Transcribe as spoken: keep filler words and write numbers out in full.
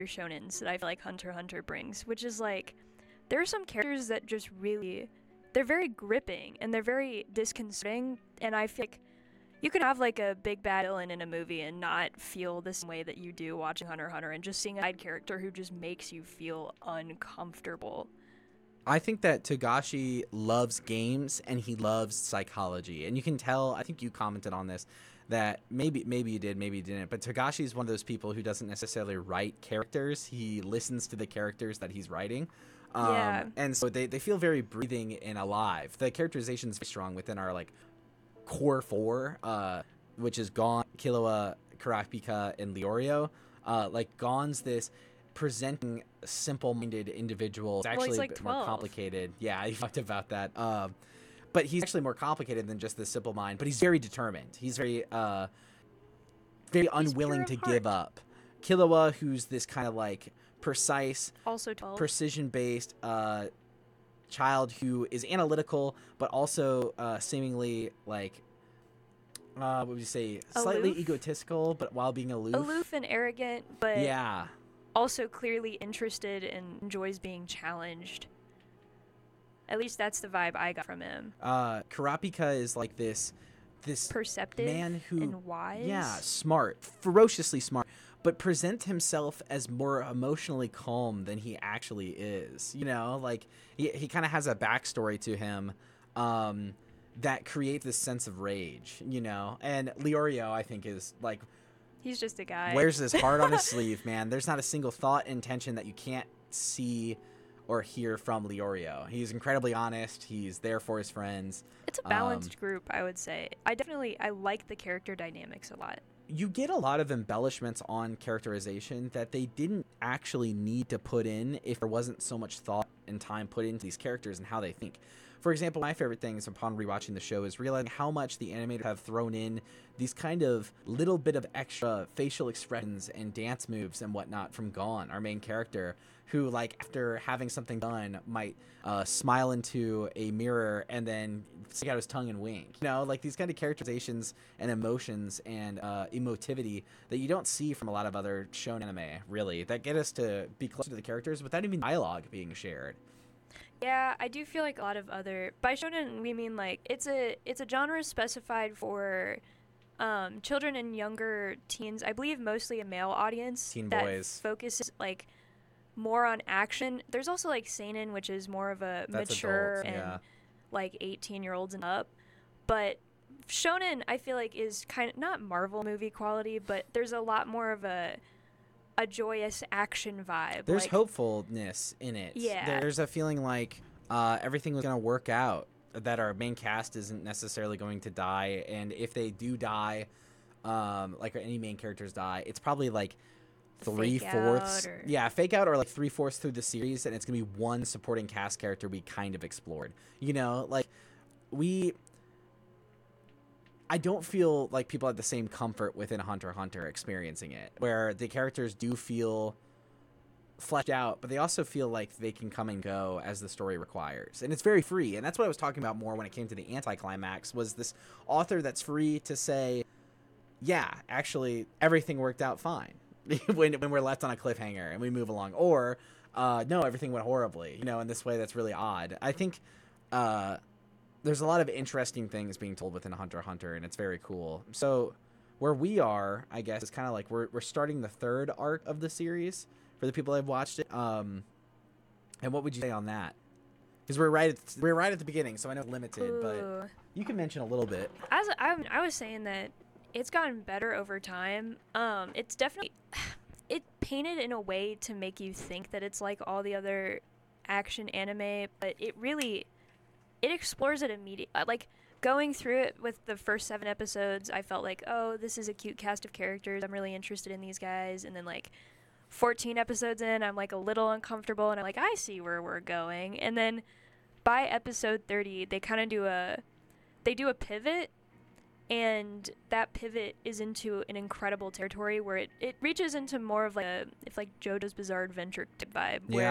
shonens that I feel like Hunter x Hunter brings, which is like there are some characters that just really they're very gripping and they're very disconcerting, and I feel like you can have like a big bad villain in a movie and not feel the same way that you do watching Hunter x Hunter and just seeing a side character who just makes you feel uncomfortable. I think that Togashi loves games and he loves psychology. And you can tell, I think you commented on this, that maybe maybe you did, maybe you didn't, but Togashi is one of those people who doesn't necessarily write characters. He listens to the characters that he's writing. Um, Yeah. And so they, they feel very breathing and alive. The characterization is very strong within our like core four, uh, which is Gon, Killua, Kurapika, and Leorio. Uh, like Gon's this presenting simple-minded individual. It's Well, actually he's, a like, bit more twelve. complicated. Yeah, you talked about that. Um, but he's actually more complicated than just this simple mind. But he's very determined. He's very, uh, very unwilling pure to of give heart. up. Killua, who's this kind of like precise, Also twelve. precision-based uh, child who is analytical, but also uh, seemingly like, uh, what would you say, slightly Aloof? egotistical, but while being aloof. Aloof and arrogant, but Yeah. also clearly interested and enjoys being challenged. At least that's the vibe I got from him. Uh, Kurapika is like this, this Perceptive man who, and wise. yeah, smart, ferociously smart, but present himself as more emotionally calm than he actually is. You know, like he he kind of has a backstory to him, um, that creates this sense of rage. You know, and Leorio, I think, is like He's just a guy. wears his heart on his sleeve, man. There's not a single thought, intention that you can't see or hear from Leorio. He's incredibly honest. He's there for his friends. It's a balanced group, I would say. I definitely I like the character dynamics a lot. You get a lot of embellishments on characterization that they didn't actually need to put in if there wasn't so much thought and time put into these characters and how they think. For example, my favorite things upon rewatching the show is realizing how much the animators have thrown in these kind of little bit of extra facial expressions and dance moves and whatnot from Gon, our main character, who, like, after having something done, might uh, smile into a mirror and then stick out his tongue and wink. You know, like these kind of characterizations and emotions and uh, emotivity that you don't see from a lot of other shown anime, really, that get us to be closer to the characters without even dialogue being shared. Yeah, I do feel like a lot of other by shonen we mean like it's a it's a genre specified for um, children and younger teens. I believe mostly a male audience Teen that boys. focuses like more on action. There's also like seinen, which is more of a That's mature adult, and yeah. like eighteen year olds and up. But shonen, I feel like is kind of not Marvel movie quality, but there's a lot more of a a joyous action vibe. There's like, hopefulness in it. Yeah. There's a feeling like uh, everything was going to work out, that our main cast isn't necessarily going to die. And if they do die, um, like any main characters die, it's probably like three Fake fourths. out or- Yeah, fake out or like three fourths through the series. And it's going to be one supporting cast character we kind of explored. You know, like we. I don't feel like people have the same comfort within Hunter x Hunter experiencing it, where the characters do feel fleshed out, but they also feel like they can come and go as the story requires. And it's very free. And that's what I was talking about more when it came to the anticlimax, was this author that's free to say, yeah, actually, everything worked out fine when, when we're left on a cliffhanger and we move along. Or, uh, no, everything went horribly, you know, in this way that's really odd. I think... Uh, there's a lot of interesting things being told within Hunter x Hunter, and it's very cool. So where we are, I guess, is kind of like we're we're starting the third arc of the series for the people that have watched it. Um, and what would you say on that? Because we're right at we're right at the beginning, so I know it's limited, but Ooh. you can mention a little bit. As I, I was saying that it's gotten better over time. Um, it's definitely it painted in a way to make you think that it's like all the other action anime, but it really it explores it immediately. Like going through it with the first seven episodes, I felt like, oh, this is a cute cast of characters. I'm really interested in these guys. And then like fourteen episodes in, I'm like a little uncomfortable, and I'm like, I see where we're going. And then by episode thirty, they kind of do a they do a pivot, and that pivot is into an incredible territory where it, it reaches into more of like a if like JoJo's Bizarre Adventure type vibe, Yeah. where